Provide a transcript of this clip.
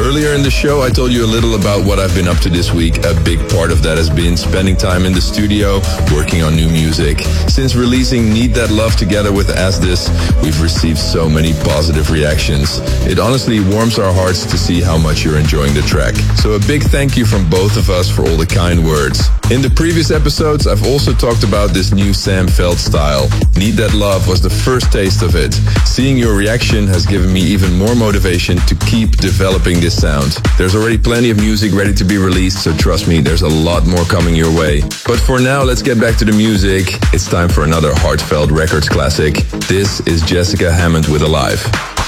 Earlier in the show, I told you a little about what I've been up to this week. A big part of that has been spending time in the studio, working on new music. Since releasing Need That Love together with As This, we've received so many positive reactions. It honestly warms our hearts to see how much you're enjoying the track. So a big thank you from both of us for all the kind words. In the previous episodes, I've also talked about this new Sam Veld style. Need That Love was the first taste of it. Seeing your reaction has given me even more motivation to keep developing this sound. There's already plenty of music ready to be released, so trust me, there's a lot more coming your way. But for now, let's get back to the music. It's time for another Heartfelt Records classic. This is Jessica Hammond with Alive.